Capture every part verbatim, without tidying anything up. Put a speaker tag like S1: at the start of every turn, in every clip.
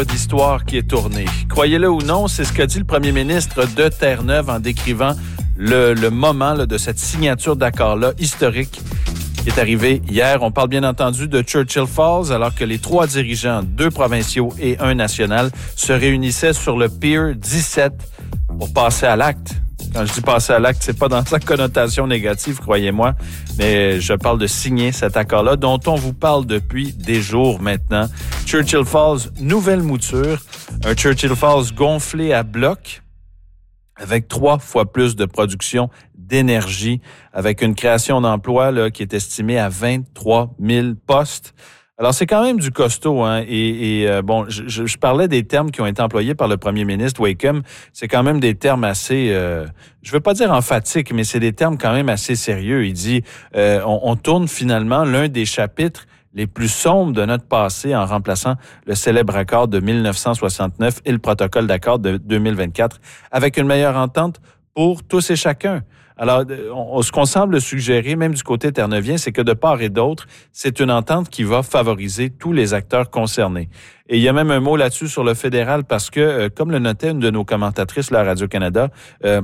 S1: d'histoire qui est tournée. Croyez-le ou non, c'est ce qu'a dit le premier ministre de Terre-Neuve en décrivant le, le moment là, de cette signature d'accord-là historique qui est arrivée hier. On parle bien entendu de Churchill Falls, alors que les trois dirigeants, deux provinciaux et un national, se réunissaient sur le Pier dix-sept pour passer à l'acte. Quand je dis passer à l'acte, c'est pas dans sa connotation négative, croyez-moi, mais je parle de signer cet accord-là dont on vous parle depuis des jours maintenant. Churchill Falls, nouvelle mouture, un Churchill Falls gonflé à bloc avec trois fois plus de production d'énergie, avec une création d'emplois là, qui est estimée à vingt-trois mille postes. Alors, c'est quand même du costaud, hein, et, et euh, bon, je, je, je parlais des termes qui ont été employés par le premier ministre Wakeham. C'est quand même des termes assez, euh, je veux pas dire emphatiques, mais c'est des termes quand même assez sérieux. Il dit, euh, on, on tourne finalement l'un des chapitres les plus sombres de notre passé en remplaçant le célèbre accord de dix-neuf cent soixante-neuf et le protocole d'accord de deux mille vingt-quatre avec une meilleure entente pour tous et chacun. Alors, on, ce qu'on semble suggérer, même du côté terneuvien, c'est que de part et d'autre, c'est une entente qui va favoriser tous les acteurs concernés. Et il y a même un mot là-dessus sur le fédéral parce que, euh, comme le notait une de nos commentatrices là, à Radio-Canada, euh,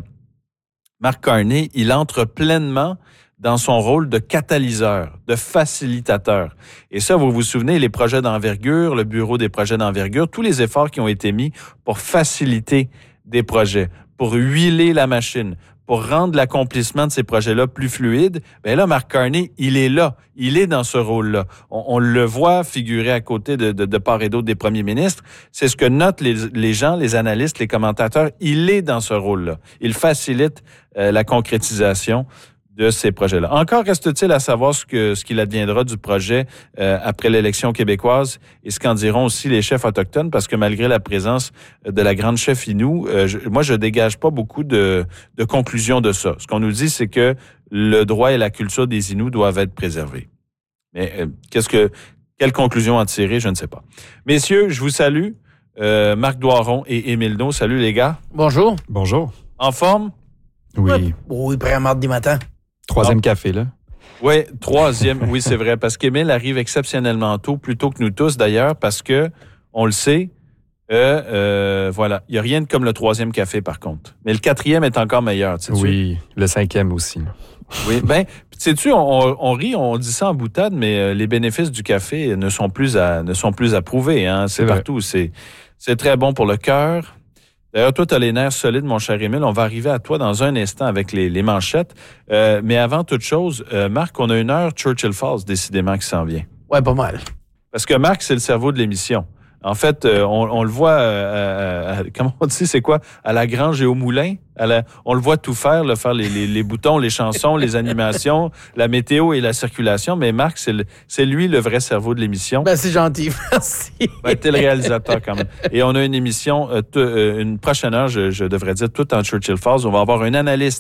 S1: Mark Carney, il entre pleinement dans son rôle de catalyseur, de facilitateur. Et ça, vous vous souvenez, les projets d'envergure, le bureau des projets d'envergure, tous les efforts qui ont été mis pour faciliter des projets, pour huiler la machine, pour rendre l'accomplissement de ces projets-là plus fluide, bien là, Mark Carney, il est là. Il est dans ce rôle-là. On, on le voit figurer à côté de, de, de part et d'autre des premiers ministres. C'est ce que notent les, les gens, les analystes, les commentateurs. Il est dans ce rôle-là. Il facilite euh, la concrétisation de ces projets-là. Encore reste-t-il à savoir ce que ce qu'il adviendra du projet euh, après l'élection québécoise et ce qu'en diront aussi les chefs autochtones, parce que malgré la présence de la grande chef Innu, euh, je, moi, je dégage pas beaucoup de, de conclusions de ça. Ce qu'on nous dit, c'est que le droit et la culture des Inuits doivent être préservés. Mais euh, qu'est-ce que quelle conclusion en tirer, je ne sais pas. Messieurs, je vous salue. Euh, Marc Doiron et Émile Naud. Salut les gars.
S2: Bonjour.
S3: Bonjour.
S1: En forme?
S3: Oui.
S2: Ouais. Oui, prêt mardi matin.
S3: Troisième
S1: Ah.
S3: café, là.
S1: Oui, troisième, oui, c'est vrai, parce qu'Émile arrive exceptionnellement tôt, plus tôt que nous tous d'ailleurs, parce que, on le sait, euh, euh, voilà, il n'y a rien de comme le troisième café par contre. Mais le quatrième est encore meilleur, tu sais.
S3: Oui, le cinquième aussi.
S1: Oui, bien, sais-tu, on, on rit, on dit ça en boutade, mais euh, les bénéfices du café ne sont plus à, ne sont plus à prouver, hein, c'est, c'est partout, c'est, c'est très bon pour le cœur. D'ailleurs, toi, tu as les nerfs solides, mon cher Émile. On va arriver à toi dans un instant avec les, les manchettes. Euh, mais avant toute chose, euh, Marc, on a une heure Churchill Falls, décidément, qui s'en vient.
S2: Ouais, pas mal.
S1: Parce que Marc, c'est le cerveau de l'émission. En fait, euh, on, on le voit, euh, à, à, comment on dit, c'est quoi? À la grange et au moulin. À la, on le voit tout faire, là, faire les, les, les boutons, les chansons, les animations, la météo et la circulation. Mais Marc, c'est, le, c'est lui le vrai cerveau de l'émission.
S2: Ben, c'est gentil, merci.
S1: Ben, t'es le réalisateur quand même. Et on a une émission, euh, t- euh, une prochaine heure, je, je devrais dire, tout en Churchill Falls. On va avoir un analyste